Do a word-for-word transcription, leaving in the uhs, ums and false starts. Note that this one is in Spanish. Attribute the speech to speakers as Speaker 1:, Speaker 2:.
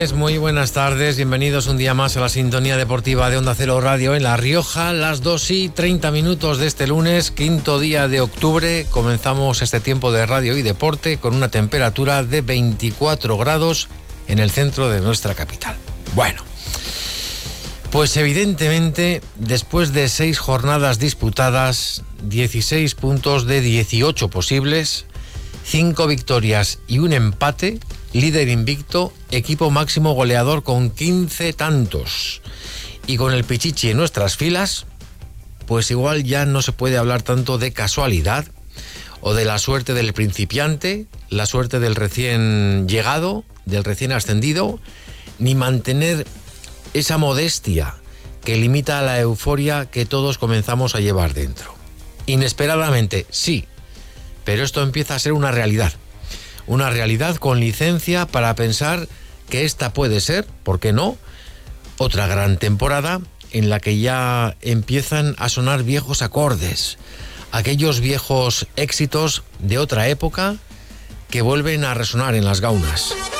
Speaker 1: Muy buenas tardes, bienvenidos un día más a la sintonía deportiva de Onda Cero Radio en La Rioja, las dos y treinta minutos de este lunes, quinto día de octubre. Comenzamos este tiempo de radio y deporte con una temperatura de veinticuatro grados en el centro de nuestra capital. Bueno, pues evidentemente, después de seis jornadas disputadas, dieciséis puntos de dieciocho posibles, cinco victorias y un empate, líder invicto, equipo máximo goleador con quince tantos. Y con el Pichichi en nuestras filas, pues igual ya no se puede hablar tanto de casualidad o de la suerte del principiante, la suerte del recién llegado, del recién ascendido, ni mantener esa modestia que limita a la euforia que todos comenzamos a llevar dentro. Inesperadamente, sí, pero esto empieza a ser una realidad. Una realidad con licencia para pensar que esta puede ser, ¿por qué no?, otra gran temporada en la que ya empiezan a sonar viejos acordes, aquellos viejos éxitos de otra época que vuelven a resonar en las gaunas.